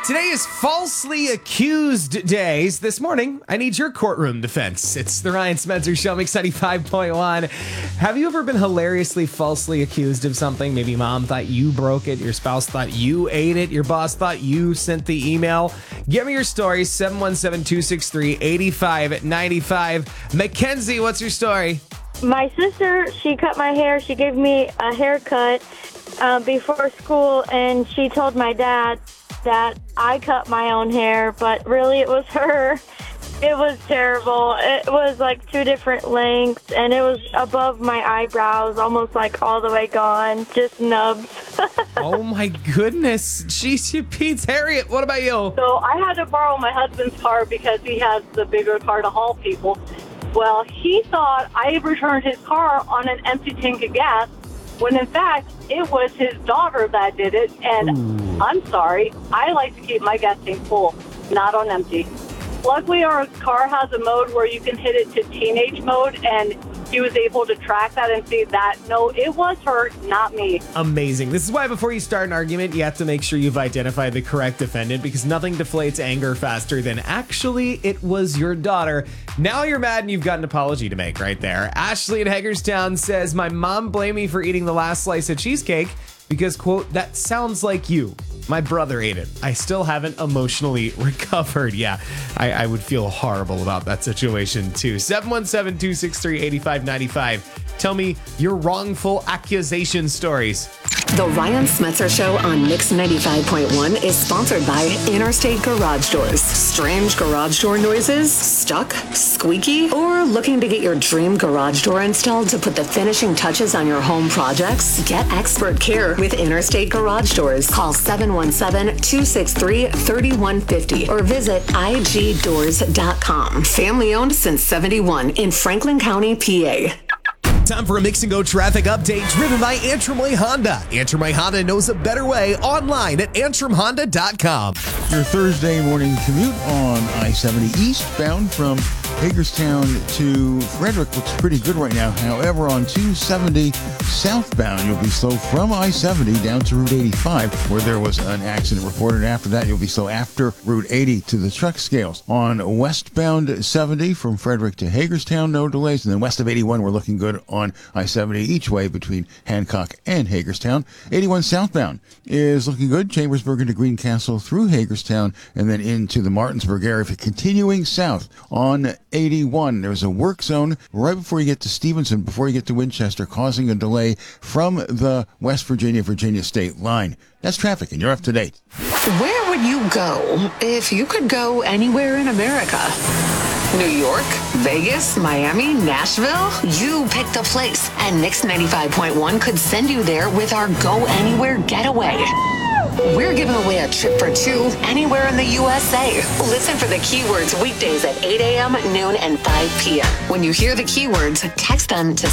Today is Falsely Accused Days. This morning, I need your courtroom defense. It's the Ryan Spencer Show, Mix 95.1. Have you ever been hilariously falsely accused of something? Maybe mom thought you broke it, your spouse thought you ate it, your boss thought you sent the email. Give me your story, 717-263-8595. Mackenzie, what's your story? My sister, she cut my hair. She gave me a haircut before school, and she told my dad that I cut my own hair, but really it was her. It was terrible. It was like two different lengths, and it was above my eyebrows, almost like all the way gone, just nubs. Oh my goodness. Jeez, you Pete's Harriet. What about you? So I had to borrow my husband's car because he has the bigger car to haul people. Well, he thought I returned his car on an empty tank of gas, when in fact, it was his daughter that did it. And I'm sorry, I like to keep my gas tank full, not on empty. Luckily, our car has a mode where you can hit it to teenage mode, and he was able to track that and see that, no, it was her, not me. Amazing. This is why before you start an argument, you have to make sure you've identified the correct defendant, because nothing deflates anger faster than actually it was your daughter. Now you're mad and you've got an apology to make right there. Ashley in Hagerstown says, my mom blamed me for eating the last slice of cheesecake because, quote, that sounds like you. My brother ate it. I still haven't emotionally recovered. Yeah, I would feel horrible about that situation too. 717-263-8595. Tell me your wrongful accusation stories. The Ryan Smetzer Show on Mix 95.1 is sponsored by Interstate Garage Doors. Strange garage door noises? Stuck? Squeaky? Or looking to get your dream garage door installed to put the finishing touches on your home projects? Get expert care with Interstate Garage Doors. Call 717-263-3150 or visit igdoors.com. Family owned since 71 in Franklin County, PA. Time for a Mix and Go traffic update driven by Antrim Way Honda. Antrim Way Honda knows a better way online at antrimhonda.com. Your Thursday morning commute on I-70 eastbound from Hagerstown to Frederick looks pretty good right now. However, on 270 southbound, you'll be slow from I-70 down to Route 85, where there was an accident reported. After that, you'll be slow after Route 80 to the truck scales. On westbound 70 from Frederick to Hagerstown, no delays. And then west of 81, we're looking good on I-70 each way between Hancock and Hagerstown. 81 southbound is looking good. Chambersburg into Greencastle through Hagerstown and then into the Martinsburg area. If you're continuing south on 81, there's a work zone right before you get to Stevenson, before you get to Winchester, causing a delay from the West Virginia state line. That's traffic, and you're up to date. Where would you go if you could go anywhere in America? New York, Vegas, Miami, Nashville? You pick the place, and Mix 95.1 could send you there with our Go Anywhere Getaway. We're giving away a trip for two anywhere in the USA. Listen for the keywords weekdays at 8 a.m., noon, and 5 p.m. When you hear the keywords, text them to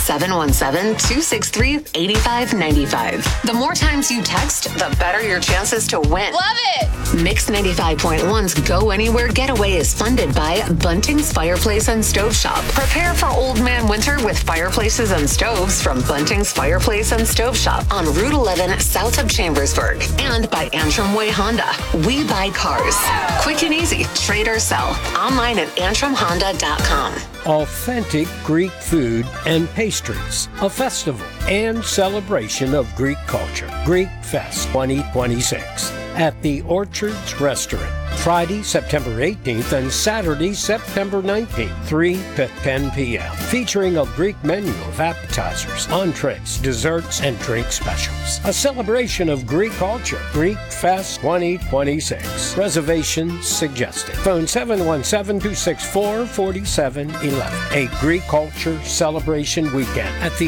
717-263-8595. The more times you text, the better your chances to win. Love it! Mix 95.1's Go Anywhere Getaway is funded by Bunting's Fireplace and Stove Shop. Prepare for old man winter with fireplaces and stoves from Bunting's Fireplace and Stove Shop on Route 11 south of Chambersburg. And by Antrim Way Honda. We buy cars. Quick and easy. Trade or sell. Online at antrimhonda.com. Authentic Greek food and pastries, a festival and celebration of Greek culture. Greek Fest 2026 at the Orchards Restaurant. Friday, September 18th and Saturday, September 19th, 3 to 10 p.m. Featuring a Greek menu of appetizers, entrees, desserts, and drink specials. A celebration of Greek culture. Greek Fest 2026. Reservations suggested. Phone 717-264-4711. A Greek culture celebration weekend at the